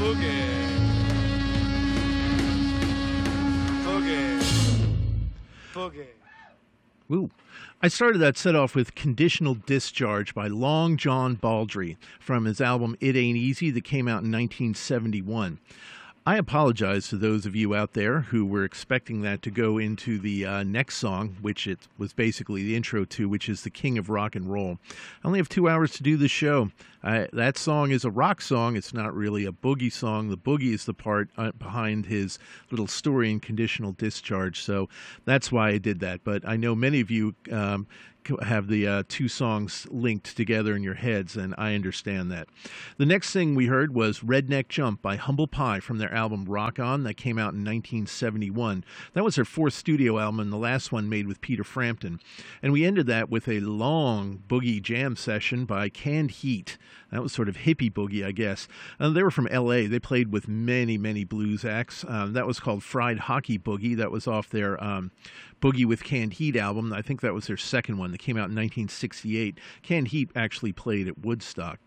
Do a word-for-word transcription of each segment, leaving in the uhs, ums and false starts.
Ooh. I started that set off with Conditional Discharge by Long John Baldry from his album It Ain't Easy that came out in nineteen seventy-one. I apologize to those of you out there who were expecting that to go into the uh, next song, which it was basically the intro to, which is The King of Rock and Roll. I only have two hours to do the show. Uh, that song is a rock song. It's not really a boogie song. The boogie is the part uh, behind his little story in Conditional Discharge, so that's why I did that. But I know many of you um, have the uh, two songs linked together in your heads, and I understand that. The next thing we heard was Redneck Jump by Humble Pie from their album Rock On that came out in nineteen seventy-one. That was their fourth studio album, and the last one made with Peter Frampton. And we ended that with a long boogie jam session by Canned Heat. That was sort of hippie boogie, I guess. Uh, they were from L A. They played with many, many blues acts. Um, that was called Fried Hockey Boogie. That was off their um, Boogie with Canned Heat album. I think that was their second one that came out in nineteen sixty-eight. Canned Heat actually played at Woodstock.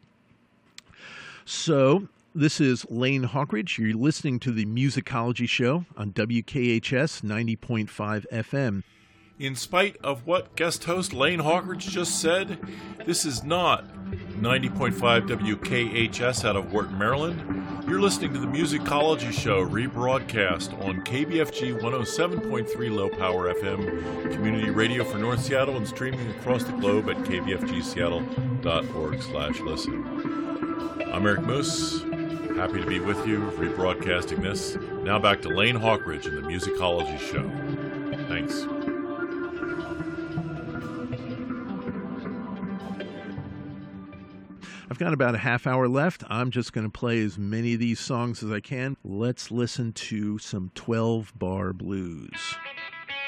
So this is Lane Hawkridge. You're listening to the Musicology Show on W K H S ninety point five F M. In spite of what guest host Lane Hawkridge just said, this is not ninety point five W K H S out of Wharton, Maryland. You're listening to the Musicology Show, rebroadcast on K B F G one oh seven point three Low Power F M, community radio for North Seattle, and streaming across the globe at k b f g seattle dot org slash listen. I'm Eric Moose, happy to be with you, rebroadcasting this. Now back to Lane Hawkridge and the Musicology Show. Thanks. I've got about a half hour left. I'm just going to play as many of these songs as I can. Let's listen to some twelve bar blues.